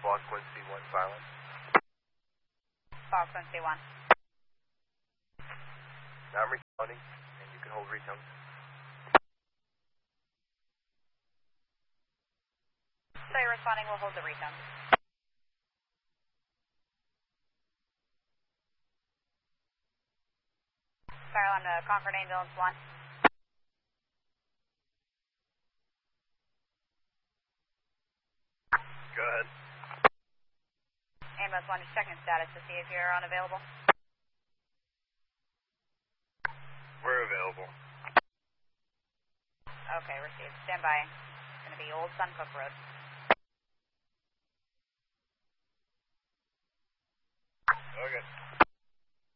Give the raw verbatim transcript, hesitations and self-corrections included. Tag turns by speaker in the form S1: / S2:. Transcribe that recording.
S1: Fox one C one silent.
S2: Fox one C one.
S1: Now I'm responding, and you can hold retone.
S2: So you're responding, we'll hold the retone. Fire on the Concord Ambulance one.
S1: Go ahead.
S2: Ambulance one, just checking status to see if you're unavailable.
S1: We're available.
S2: Okay, received. Stand by. It's going to be Old Suncook Road.
S1: Okay.